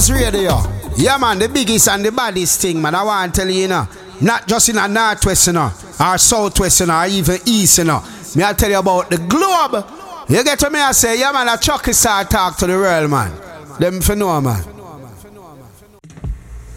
Blues Radio. Yeah, man, the biggest and the baddest thing, man. I want to tell you, you know, not just in a northwest, you know, or southwest, you know, or even east, you know. Me I tell you about the globe. You get to me, I say, yeah, man, a Chucky star talk to the world, man. Them for know, man.